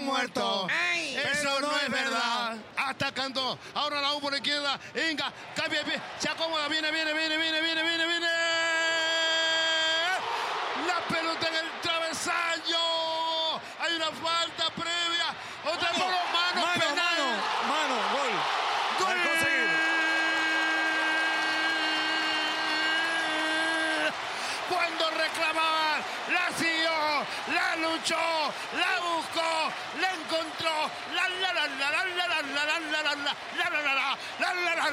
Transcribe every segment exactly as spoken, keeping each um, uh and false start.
muerto. Ay. Eso no es verdad. Atacando. Ahora la U por la izquierda. Inga. Cambia de pie. Se acomoda. Viene, viene, viene, viene, viene, viene, viene. La pelota en el travesaño. Hay una falta previa. Otra por los manos. Mano, Penal. mano, mano, gol. Gol. Al conseguir. Cuando reclamaban, la siguió, la luchó, la buscó, la encontró, la la la la la la la la la la la la la la la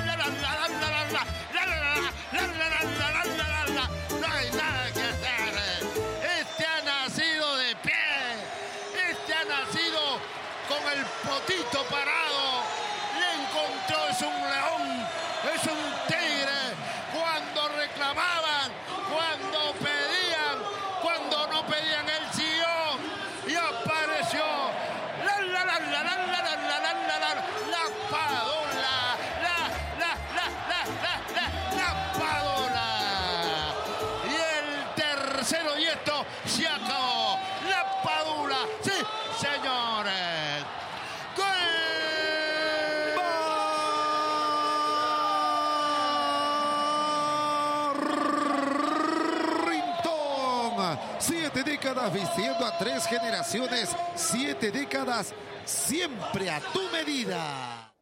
la la la. No hay nada que hacer. Este ha nacido de pie. Este ha nacido con el potito parado. Le encontró, es un león, es un tigre. Cuando reclamaban, cuando pedían, cuando no pedían, él siguió y apareció. La la la la la la la la la la la la Padula, la la la la la la la Padula. Y el tercero y esto se acabó. La Padula, sí, señores. ¡Gol! Siete décadas vistiendo a tres generaciones. Siete décadas siempre a tu medida.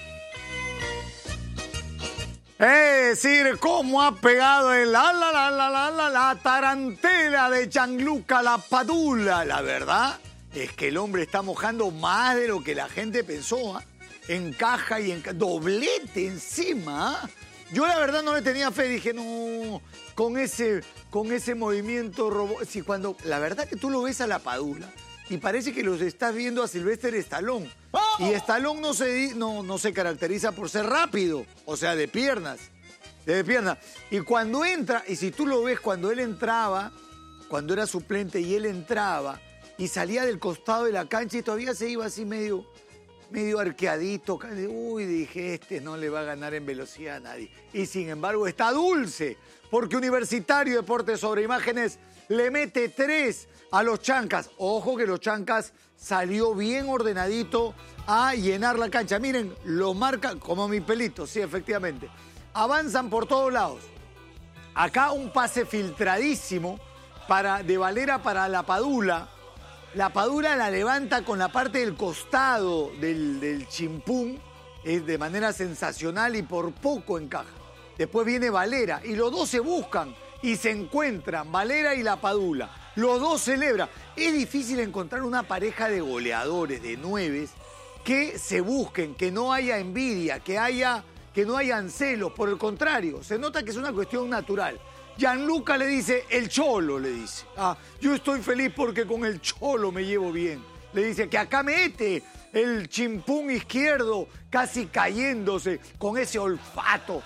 Es decir, cómo ha pegado el la la la la la la la tarantela de Gianluca Lapadula. La verdad es que el hombre está mojando más de lo que la gente pensó. ¿eh? Encaja y encaja. Doblete encima. ¿eh? Yo la verdad no le tenía fe. Dije, no, con ese, con ese movimiento robot. Sí, cuando la verdad que tú lo ves a Lapadula y parece que los estás viendo a Sylvester Stallone. ¡Oh! Y Stallone no se, no, no se caracteriza por ser rápido, o sea, de piernas, de piernas. Y cuando entra, y si tú lo ves cuando él entraba, cuando era suplente y él entraba y salía del costado de la cancha y todavía se iba así medio, medio arqueadito. Uy, dije, este no le va a ganar en velocidad a nadie. Y sin embargo está dulce, porque Universitario Deportes sobre Imágenes le mete tres a los Chancas. Ojo que los Chancas salió bien ordenadito a llenar la cancha. Miren, lo marca como mi pelito, sí, efectivamente. Avanzan por todos lados. Acá un pase filtradísimo para, de Valera para Lapadula. Lapadula la levanta con la parte del costado del, del chimpún eh, de manera sensacional y por poco encaja. Después viene Valera y los dos se buscan y se encuentran, Valera y Lapadula. Los dos celebran. Es difícil encontrar una pareja de goleadores, de nueves, que se busquen, que no haya envidia, que, haya, que no hayan celos. Por el contrario, se nota que es una cuestión natural. Gianluca le dice, el Cholo le dice. Ah, yo estoy feliz porque con el Cholo me llevo bien. Le dice que acá mete el chimpún izquierdo casi cayéndose con ese olfato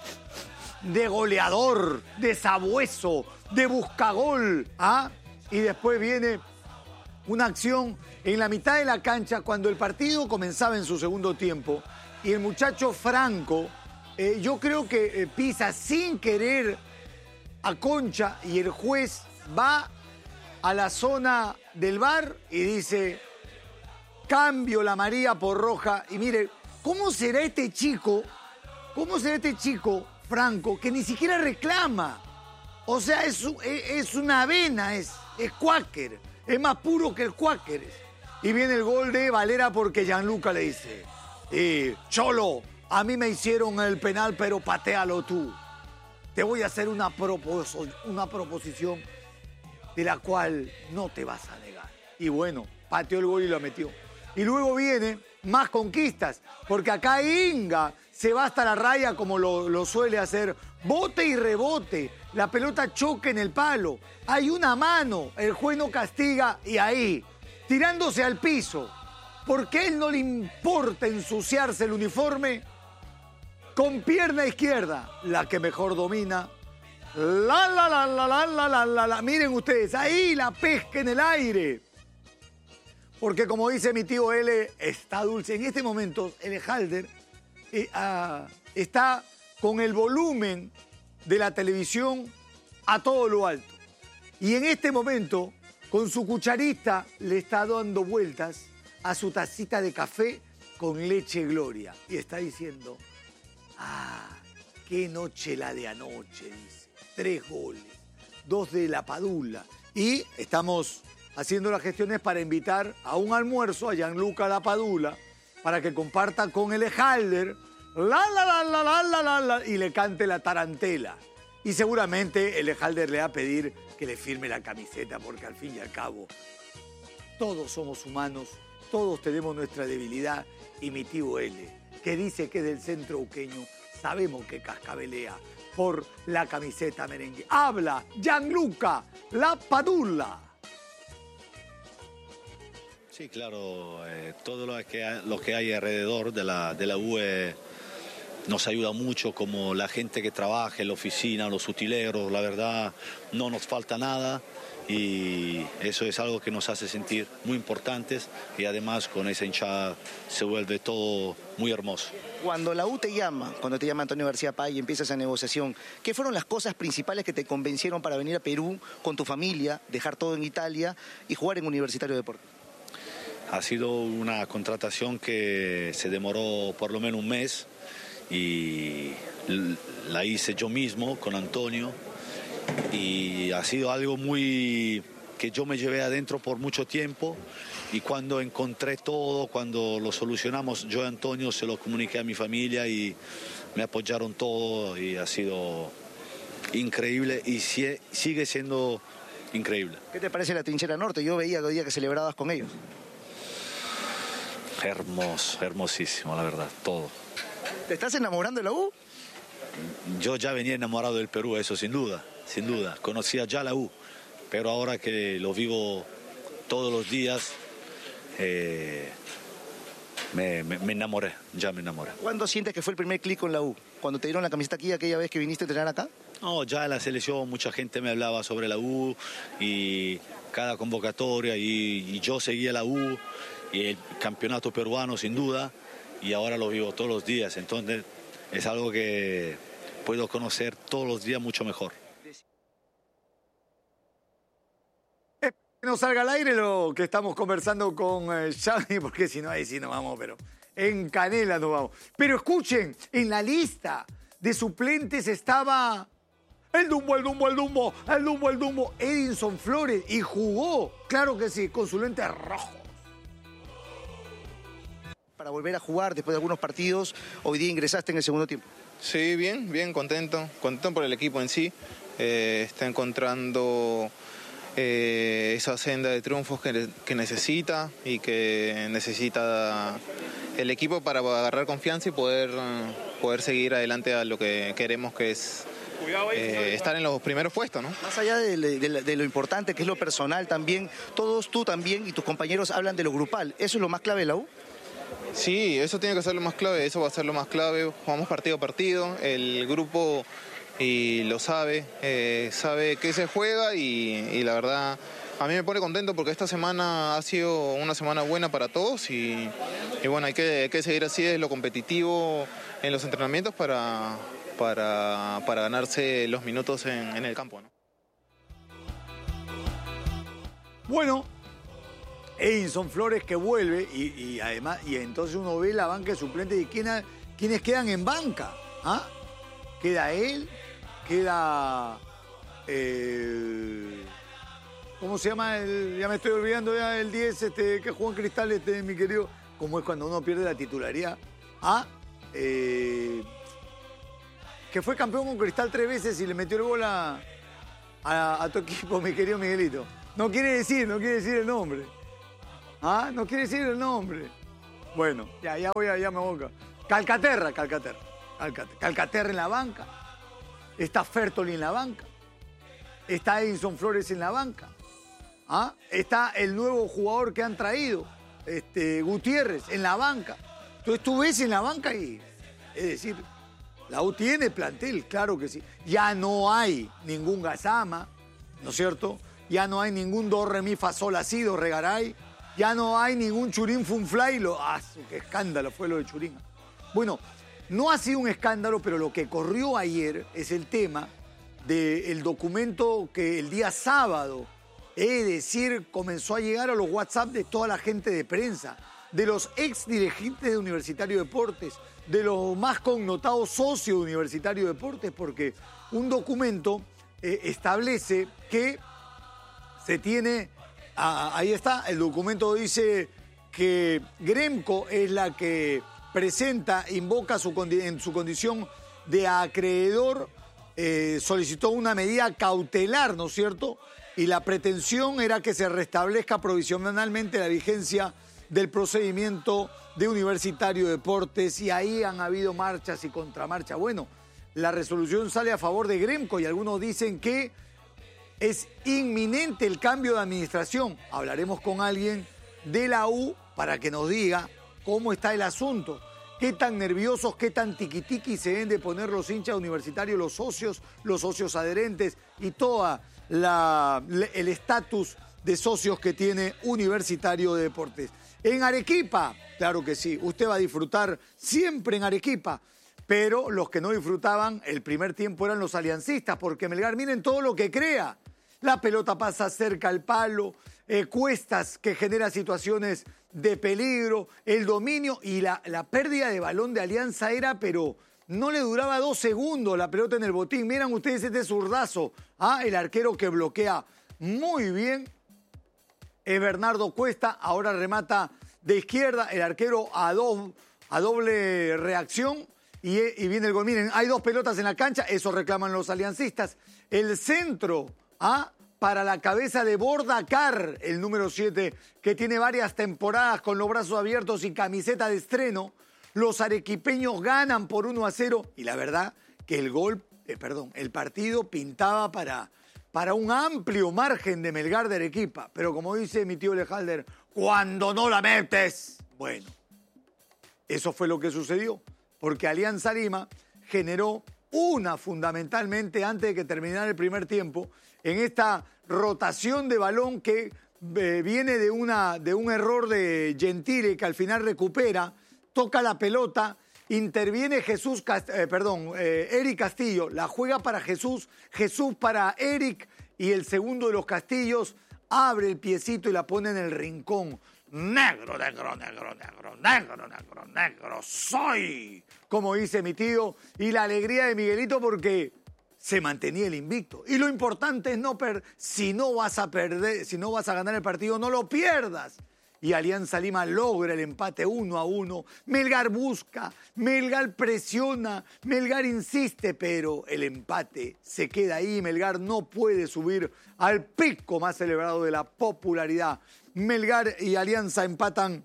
de goleador, de sabueso, de buscagol. ¿Ah? Y después viene una acción en la mitad de la cancha cuando el partido comenzaba en su segundo tiempo y el muchacho Franco, eh, yo creo que eh, pisa sin querer a Concha y el juez va a la zona del V A R y dice, cambio la amarilla por roja. Y mire, ¿cómo será este chico, cómo será este chico, Franco, que ni siquiera reclama? O sea, es, es una avena, es, es cuáquer, es más puro que el cuáquer. Y viene el gol de Valera porque Gianluca le dice, eh, Cholo, a mí me hicieron el penal, pero patealo tú. Te voy a hacer una, propos una proposición de la cual no te vas a negar. Y bueno, pateó el gol y lo metió. Y luego viene más conquistas, porque acá Inga se va hasta la raya como lo, lo suele hacer. Bote y rebote, la pelota choca en el palo. Hay una mano, el juez no castiga y ahí, tirándose al piso. ¿Por qué a él no le importa ensuciarse el uniforme? Con pierna izquierda, la que mejor domina. La, la, la, la, la, la, la, la, la. Miren ustedes, ahí la pesca en el aire. Porque como dice mi tío L, está dulce. En este momento, el Halder eh, ah, está con el volumen de la televisión a todo lo alto. Y en este momento con su cucharita le está dando vueltas a su tacita de café con leche Gloria. Y está diciendo, ah, qué noche la de anoche, dice. Tres goles, dos de la Padula. Y estamos haciendo las gestiones para invitar a un almuerzo a Gianluca Lapadula para que comparta con el Ejalder la, la, la, la, la, la, la, la, y le cante la tarantela. Y seguramente el Ejalder le va a pedir que le firme la camiseta, porque al fin y al cabo todos somos humanos, todos tenemos nuestra debilidad. Y mi tío L, que dice que es del centro uqueño, sabemos que cascabelea por la camiseta merengue. Habla Gianluca Lapadula. Sí, claro, eh, todo lo que, hay, lo que hay alrededor de la, de la U E nos ayuda mucho, como la gente que trabaja en la oficina, los utileros, la verdad no nos falta nada y eso es algo que nos hace sentir muy importantes y además con esa hinchada se vuelve todo muy hermoso. Cuando la U te llama, cuando te llama Antonio García Pay y empieza esa negociación, ¿qué fueron las cosas principales que te convencieron para venir a Perú con tu familia, dejar todo en Italia y jugar en Universitario de Deportes? Ha sido una contratación que se demoró por lo menos un mes y la hice yo mismo con Antonio y ha sido algo muy que yo me llevé adentro por mucho tiempo y cuando encontré todo, cuando lo solucionamos, yo y Antonio se lo comuniqué a mi familia y me apoyaron todo y ha sido increíble y sigue siendo increíble. ¿Qué te parece la trinchera norte? Yo veía el día que celebrabas con ellos. Hermoso, hermosísimo, la verdad, todo. ¿Te estás enamorando de la U? Yo ya venía enamorado del Perú, eso sin duda, sin duda. Conocía ya la U, pero ahora que lo vivo todos los días, eh, me, me, me enamoré, ya me enamoré. ¿Cuándo sientes que fue el primer clic con la U? ¿Cuando te dieron la camiseta aquí aquella vez que viniste a entrenar acá? No, ya en la selección mucha gente me hablaba sobre la U y cada convocatoria y, y yo seguía la U y el campeonato peruano sin duda y ahora lo vivo todos los días, entonces es algo que puedo conocer todos los días mucho mejor. Que no salga al aire lo que estamos conversando con eh, Xavi, porque si no, ahí sí nos vamos, pero en canela nos vamos. Pero escuchen, en la lista de suplentes estaba el Dumbo, el Dumbo, el Dumbo, el Dumbo, el Dumbo, Edinson Flores, y jugó, claro que sí, con su lente rojo. Para volver a jugar después de algunos partidos, hoy día ingresaste en el segundo tiempo. Sí, bien, bien, contento, contento por el equipo en sí. Eh, está encontrando eh, esa senda de triunfos que, que necesita y que necesita el equipo para agarrar confianza y poder, poder seguir adelante a lo que queremos, que es eh, estar en los primeros puestos, ¿no? Más allá de, de, de lo importante que es lo personal también, todos tú también y tus compañeros hablan de lo grupal. ¿Eso es lo más clave de la U? Sí, eso tiene que ser lo más clave, eso va a ser lo más clave. Jugamos partido a partido, el grupo y lo sabe, eh, sabe qué se juega y, y la verdad a mí me pone contento porque esta semana ha sido una semana buena para todos y, y bueno, hay que, hay que seguir así, es lo competitivo en los entrenamientos para, para, para ganarse los minutos en, en el campo, ¿no? Bueno, Edinson Flores que vuelve y, y además, y entonces uno ve la banca de suplentes y ¿quién ha, quiénes quedan en banca. ¿Ah? Queda él, queda... Eh, ¿Cómo se llama? El, ya me estoy olvidando ya el diez este, que jugó en Cristal, este, mi querido. ¿Cómo es cuando uno pierde la titularidad? ¿Ah? Eh, que fue campeón con Cristal tres veces y le metió el gol a, a, a tu equipo, mi querido Miguelito. No quiere decir, no quiere decir el nombre. ¿Ah? No quiere decir el nombre. Bueno, ya, ya voy, a, ya me voy. Calcaterra, Calcaterra. Calcaterra, Calcaterra en la banca. Está Fertoli en la banca. Está Edinson Flores en la banca. ¿Ah? Está el nuevo jugador que han traído, este, Gutiérrez, en la banca. Entonces tú ves en la banca y, es decir, la U tiene plantel, claro que sí. Ya no hay ningún Gazama, ¿no es cierto? Ya no hay ningún do, re, mi, fa, sol, la, si, do, re, garay. Ya no hay ningún Churín Funfly. Lo, ¡ah, qué escándalo fue lo de Churín! Bueno, no ha sido un escándalo, pero lo que corrió ayer es el tema del documento que el día sábado Es decir, comenzó a llegar a los WhatsApp de toda la gente de prensa, de los ex dirigentes de Universitario de Deportes, de los más connotados socios de Universitario de Deportes, porque un documento eh, establece que se tiene, ah, ahí está, el documento dice que Gremco es la que presenta, invoca su, en su condición de acreedor, eh, solicitó una medida cautelar, ¿no es cierto?, y la pretensión era que se restablezca provisionalmente la vigencia del procedimiento de Universitario de Deportes, y ahí han habido marchas y contramarchas. Bueno, la resolución sale a favor de Gremco y algunos dicen que es inminente el cambio de administración. Hablaremos con alguien de la U para que nos diga cómo está el asunto, qué tan nerviosos, qué tan tiquitiqui se deben de poner los hinchas universitarios, los socios, los socios adherentes y toda La, el estatus de socios que tiene Universitario de Deportes. En Arequipa, claro que sí, usted va a disfrutar siempre en Arequipa, pero los que no disfrutaban el primer tiempo eran los aliancistas, porque Melgar, miren todo lo que crea. La pelota pasa cerca al palo, eh, Cuestas que genera situaciones de peligro, el dominio y la, la pérdida de balón de Alianza era, pero no le duraba dos segundos la pelota en el botín. Miren ustedes este zurdazo. Ah, el arquero que bloquea muy bien es Bernardo Cuesta. Ahora remata de izquierda. El arquero a, do, a doble reacción. Y, y viene el gol. Miren, hay dos pelotas en la cancha. Eso reclaman los aliancistas. El centro ah, para la cabeza de Bordacar, el número siete, que tiene varias temporadas con los brazos abiertos y camiseta de estreno. Los arequipeños ganan por uno a cero y la verdad que el gol, eh, perdón, el partido pintaba para, para un amplio margen de Melgar de Arequipa. Pero como dice mi tío Lejalder, cuando no la metes, bueno, eso fue lo que sucedió, porque Alianza Lima generó una fundamentalmente antes de que terminara el primer tiempo en esta rotación de balón que eh, viene de, una, de un error de Gentile que al final recupera. Toca la pelota, interviene Jesús, Cast eh, perdón, eh, Eric Castillo, la juega para Jesús, Jesús para Eric y el segundo de los Castillos abre el piecito y la pone en el rincón. Negro, negro, negro, negro, negro, negro, negro, soy, como dice mi tío, y la alegría de Miguelito porque se mantenía el invicto. Y lo importante es no perder, si no vas a perder, si no vas a ganar el partido, no lo pierdas. Y Alianza Lima logra el empate uno a uno. Melgar busca, Melgar presiona, Melgar insiste, pero el empate se queda ahí. Melgar no puede subir al pico más celebrado de la popularidad. Melgar y Alianza empatan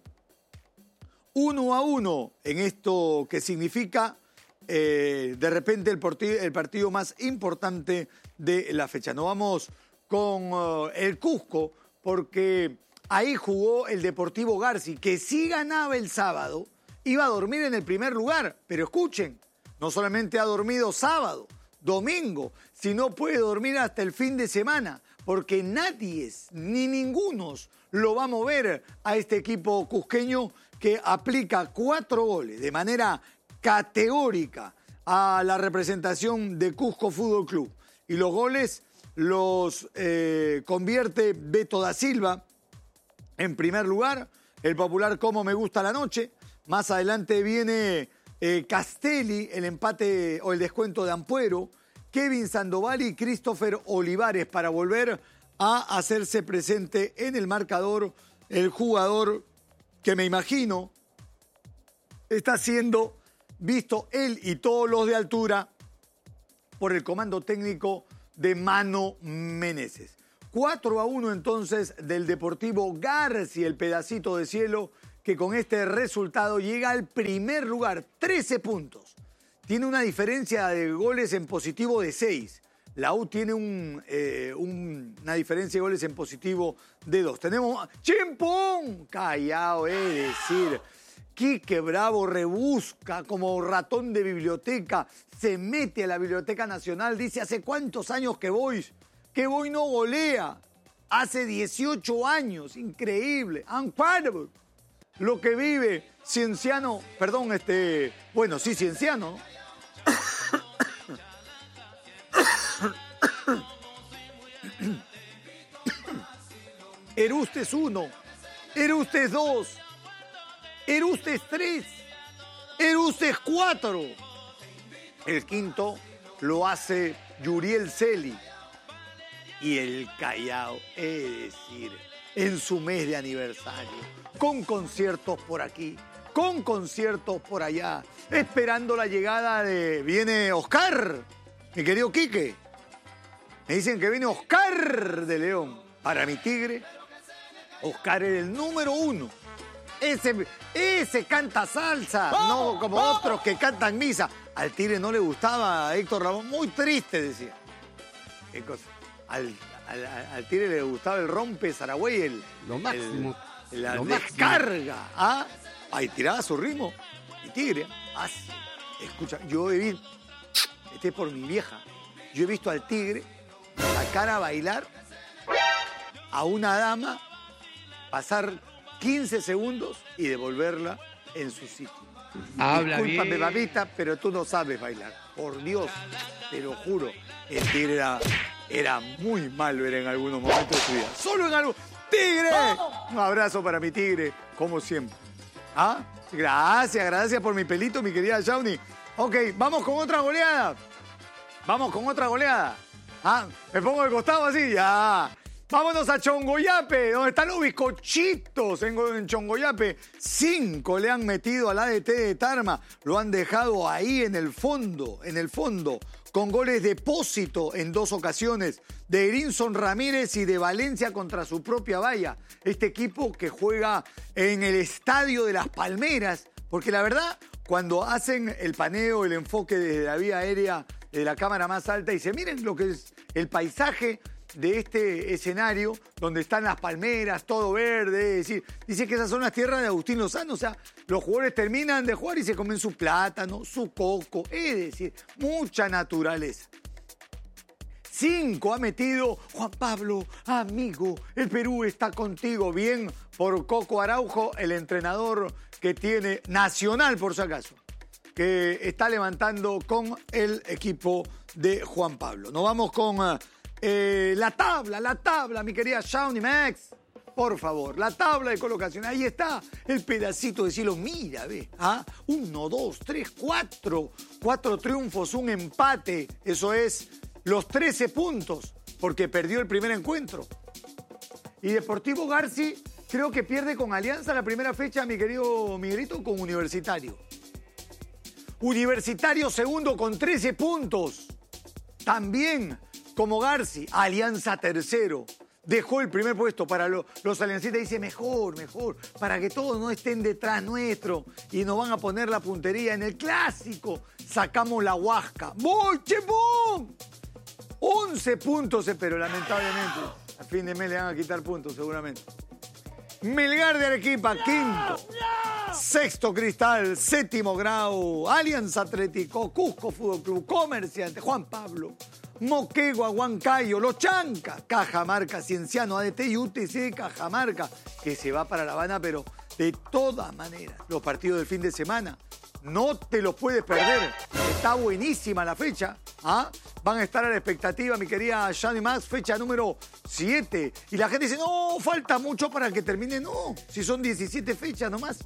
uno a uno en esto que significa eh, de repente el partido, el partido más importante de la fecha. Nos vamos con uh, el Cusco porque ahí jugó el Deportivo Garci, que si ganaba el sábado, iba a dormir en el primer lugar. Pero escuchen, no solamente ha dormido sábado, domingo, sino puede dormir hasta el fin de semana, porque nadie, ni ninguno, lo va a mover a este equipo cusqueño que aplica cuatro goles de manera categórica a la representación de Cusco Fútbol Club. Y los goles los eh, convierte Beto da Silva, en primer lugar, el popular Como Me Gusta la Noche. Más adelante viene eh, Castelli, el empate o el descuento de Ampuero. Kevin Sandoval y Christopher Olivares para volver a hacerse presente en el marcador. El jugador que me imagino está siendo visto él y todos los de altura por el comando técnico de Mano Meneses. cuatro a uno entonces del Deportivo Garci, el pedacito de cielo que con este resultado llega al primer lugar, trece puntos. Tiene una diferencia de goles en positivo de seis. La U tiene un, eh, un, una diferencia de goles en positivo de dos. Tenemos ¡Chimpón! Callao, es decir, Quique Bravo rebusca como ratón de biblioteca, se mete a la Biblioteca Nacional, dice, ¿hace cuántos años que voy? Que voy no golea. Hace dieciocho años, increíble. Incredible. Lo que vive Cienciano, perdón, este, bueno, sí, Cienciano, ¿no? Erustes uno, Erustes dos, Erustes tres, Erustes cuatro. El quinto lo hace Yuriel Celi. Y el Callao, es decir, en su mes de aniversario, con conciertos por aquí, con conciertos por allá, esperando la llegada de... Viene Oscar, mi querido Quique. Me dicen que viene Oscar de León. Para mi Tigre, Oscar es el número uno. Ese, ese canta salsa, no como otros que cantan misa. Al Tigre no le gustaba a Héctor Ramón, muy triste, decía. ¿Qué cosa? Al, al, al Tigre le gustaba el rompe Saragüey, el, lo máximo. El, la lo descarga. máximo. ¿Ah? Ahí tiraba su ritmo. Y Tigre, así. Escucha, yo he visto, este es por mi vieja, yo he visto al Tigre sacar a bailar a una dama, pasar quince segundos y devolverla en su sitio. Habla Discúlpame, bien. babita, pero tú no sabes bailar. Por Dios, te lo juro. El Tigre era, era muy malo, era en algunos momentos de su vida. Solo en algo. ¡Tigre! Un abrazo para mi Tigre, como siempre. ¿Ah? Gracias, gracias por mi pelito, mi querida Shawnee. Ok, vamos con otra goleada. Vamos con otra goleada. ¿Ah? Me pongo de costado así, ya. Vámonos a Chongoyape, donde están los bizcochitos en, en Chongoyape. Cinco le han metido al A D T de Tarma. Lo han dejado ahí en el fondo, en el fondo, con goles de Pósito en dos ocasiones, de Erinson Ramírez y de Valencia contra su propia valla. Este equipo que juega en el Estadio de las Palmeras, porque la verdad, cuando hacen el paneo, el enfoque desde la vía aérea, de la cámara más alta, y se miren lo que es el paisaje de este escenario, donde están las palmeras, todo verde, es decir, dice que esas son las tierras de Agustín Lozano, o sea, los jugadores terminan de jugar y se comen su plátano, su coco, es decir, mucha naturaleza. Cinco ha metido Juan Pablo, amigo, el Perú está contigo, bien por Coco Araujo, el entrenador que tiene Nacional, por si acaso, que está levantando con el equipo de Juan Pablo. Nos vamos con... Uh, Eh, la tabla, la tabla, mi querida Shawnee Max. Por favor, la tabla de colocación. Ahí está el pedacito de cielo. Mira, ve. ¿Ah? Uno, dos, tres, cuatro. Cuatro triunfos, un empate. Eso es los trece puntos, porque perdió el primer encuentro. Y Deportivo Garci creo que pierde con Alianza la primera fecha, mi querido Miguelito, con Universitario. Universitario segundo con trece puntos. También... como Garci, Alianza tercero. Dejó el primer puesto para lo, los aliancistas. Dice, mejor, mejor, para que todos no estén detrás nuestro y nos van a poner la puntería. En el clásico sacamos la Huasca. ¡Voy, chepón! once puntos, pero lamentablemente a fin de mes le van a quitar puntos seguramente. Melgar de Arequipa, quinto. Sexto Cristal, séptimo Grau, Alianza Atlético, Cusco Fútbol Club, Comerciante, Juan Pablo, Moquegua, Huancayo, Los Chancas, Cajamarca, Cienciano, A D T y U T C de Cajamarca, que se va para La Habana, pero de todas maneras, los partidos del fin de semana, no te los puedes perder. Está buenísima la fecha. ¿Ah? Van a estar a la expectativa, mi querida Shani Max, fecha número siete. Y la gente dice, no, falta mucho para que termine. No, si son diecisiete fechas nomás.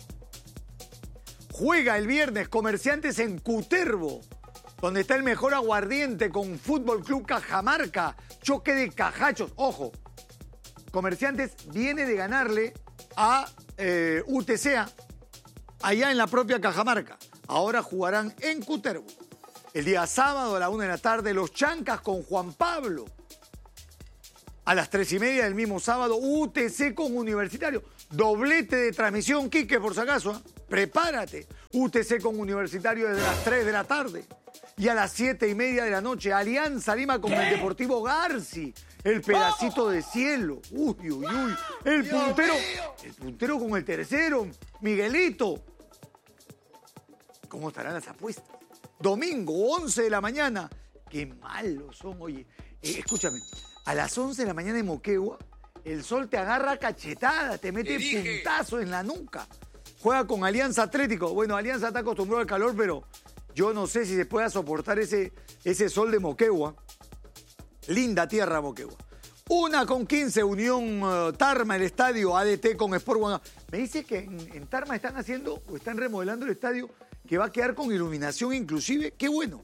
Juega el viernes Comerciantes en Cutervo, donde está el mejor aguardiente con Fútbol Club Cajamarca. Choque de cajachos. Ojo, Comerciantes viene de ganarle a eh, U T C A allá en la propia Cajamarca. Ahora jugarán en Cutervo. El día sábado a la una de la tarde, Los Chancas con Juan Pablo. A las tres y media del mismo sábado, U T C con Universitario. Doblete de transmisión, Quique, por si acaso. ¿eh? Prepárate. U T C con Universitario desde las tres de la tarde. Y a las siete y media de la noche, Alianza Lima con el Deportivo Garci. El pedacito de cielo. Uy, uy, uy. El puntero. El puntero con el tercero. Miguelito. ¿Cómo estarán las apuestas? Domingo, once de la mañana. Qué malos son, oye. Eh, escúchame, a las once de la mañana en Moquegua, el sol te agarra cachetada, te mete puntazo en la nuca. Juega con Alianza Atlético. Bueno, Alianza está acostumbrado al calor, pero yo no sé si se pueda soportar ese, ese sol de Moquegua. Linda tierra, Moquegua. Una con quince, Unión uh, Tarma, el estadio A D T con Sport One. Me dice que en, en Tarma están haciendo o están remodelando el estadio que va a quedar con iluminación inclusive. ¡Qué bueno!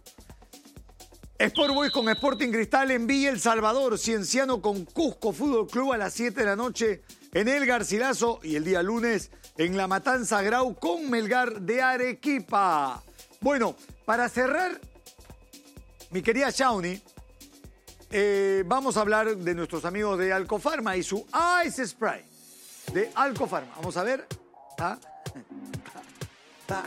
Sport Boys con Sporting Cristal en Villa El Salvador. Cienciano con Cusco Fútbol Club a las siete de la noche en El Garcilaso. Y el día lunes en La Matanza Grau con Melgar de Arequipa. Bueno, para cerrar, mi querida Shawnee, Eh, vamos a hablar de nuestros amigos de Alcofarma y su Ice Spray de Alcofarma. Vamos a ver. ¿Ah? ¿Ah?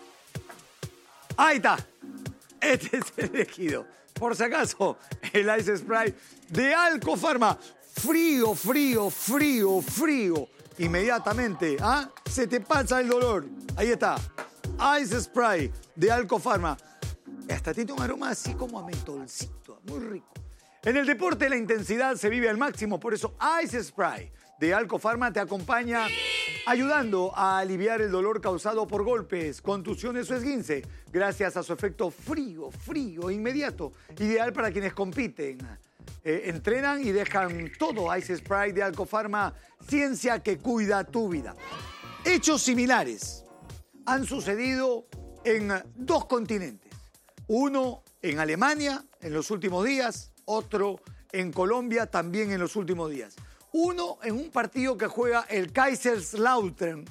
Ahí está. Este es el elegido. Por si acaso, el Ice Spray de Alcofarma. Frío, frío, frío, frío. Inmediatamente, ¿ah? Se te pasa el dolor. Ahí está. Ice Spray de Alcofarma. Hasta tiene un aroma así como a mentolcito. Muy rico. En el deporte la intensidad se vive al máximo, por eso Ice Spray de Alcofarma te acompaña ayudando a aliviar el dolor causado por golpes, contusiones o esguince, gracias a su efecto frío, frío, inmediato, ideal para quienes compiten, eh, entrenan y dejan todo. Ice Spray de Alcofarma, ciencia que cuida tu vida. Hechos similares han sucedido en dos continentes, uno en Alemania en los últimos días, otro en Colombia también en los últimos días. Uno en un partido que juega el Kaiserslautern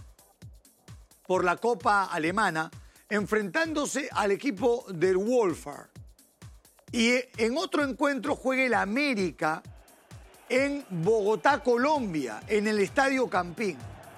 por la Copa Alemana, enfrentándose al equipo del Wolfsburg. Y en otro encuentro juega el América en Bogotá, Colombia, en el Estadio Campín.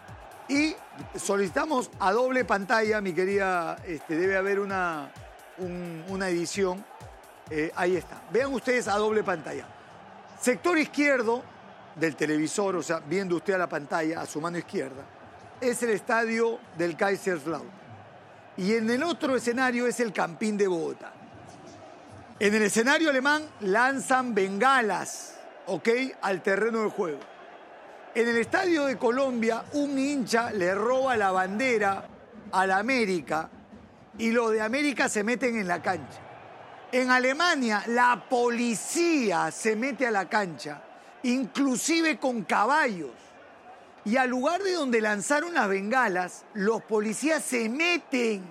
Y solicitamos a doble pantalla, mi querida, este, debe haber una, un, una edición. Eh, ahí está. Vean ustedes a doble pantalla. Sector izquierdo del televisor, o sea, viendo usted a la pantalla, a su mano izquierda, es el estadio del Kaiserslautern. Y en el otro escenario es el Campín de Bogotá. En el escenario alemán lanzan bengalas, ¿ok?, al terreno de juego. En el estadio de Colombia, un hincha le roba la bandera a la América y los de América se meten en la cancha. En Alemania, la policía se mete a la cancha, inclusive con caballos. Y al lugar de donde lanzaron las bengalas, los policías se meten,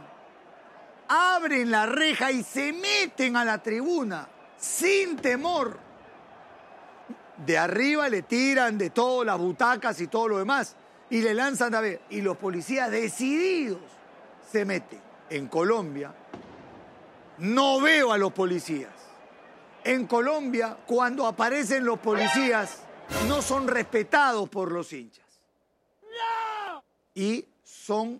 abren la reja y se meten a la tribuna, sin temor. De arriba le tiran de todo, las butacas y todo lo demás, y le lanzan a ver. Y los policías decididos se meten. En Colombia, no veo a los policías. En Colombia, cuando aparecen los policías, no son respetados por los hinchas. ¡No! Y son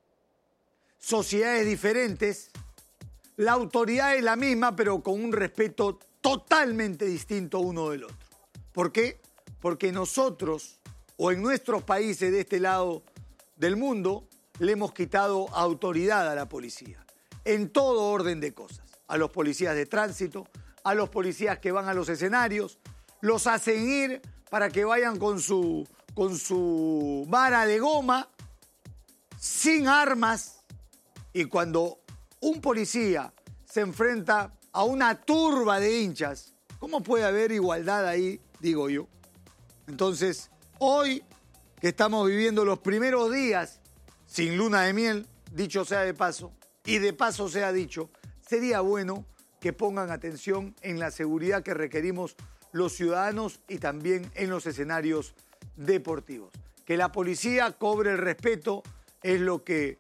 sociedades diferentes. La autoridad es la misma, pero con un respeto totalmente distinto uno del otro. ¿Por qué? Porque nosotros, o en nuestros países de este lado del mundo, le hemos quitado autoridad a la policía. En todo orden de cosas. A los policías de tránsito, a los policías que van a los escenarios, los hacen ir para que vayan con su, con su vara de goma, sin armas, y cuando un policía se enfrenta a una turba de hinchas, ¿cómo puede haber igualdad ahí, digo yo? Entonces, hoy que estamos viviendo los primeros días sin luna de miel, dicho sea de paso, y de paso sea dicho, sería bueno que pongan atención en la seguridad que requerimos los ciudadanos y también en los escenarios deportivos. Que la policía cobre el respeto es lo que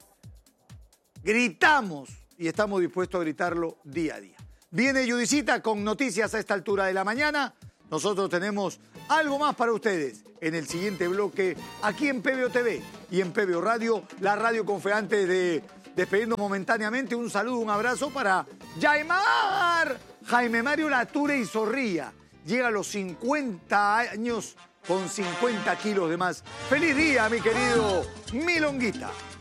gritamos y estamos dispuestos a gritarlo día a día. Viene Judicita con noticias a esta altura de la mañana. Nosotros tenemos algo más para ustedes en el siguiente bloque aquí en P B O T V y en P B O Radio, la radio con fe. Antes de despedirnos momentáneamente, un saludo, un abrazo para Yaimar, Jaime Mario Lature y Zorrilla. Llega a los cincuenta años con cincuenta kilos de más. ¡Feliz día, mi querido Milonguita!